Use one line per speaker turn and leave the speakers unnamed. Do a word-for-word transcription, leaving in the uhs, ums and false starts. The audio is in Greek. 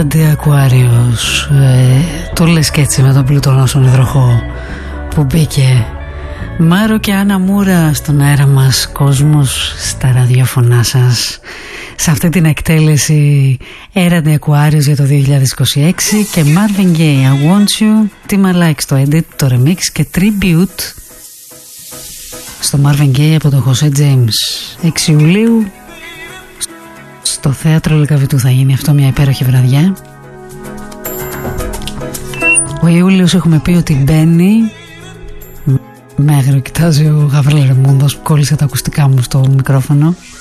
Έραντι Aquarius, ε, το λες και έτσι με τον πλουτόνο στον υδροχό που μπήκε. Μάρο και Άννα Μούρα στον αέρα μας, κόσμος στα ραδιόφωνά σας, σε αυτή την εκτέλεση Έραντι Aquarius για το δύο χιλιάδες είκοσι έξι και Marvin Gaye, I Want You, Tima Like στο edit, το remix και tribute στο Marvin Gaye από τον Jose James. έξι Ιουλίου στο Θέατρο Λυκαβητού θα γίνει αυτό, μια υπέροχη βραδιά. Ο Ιούλιος έχουμε πει ότι μπαίνει. Με αγροκοιτάζει ο Γαβρίλ Ρεμούντος που κόλλησε τα ακουστικά μου στο μικρόφωνο.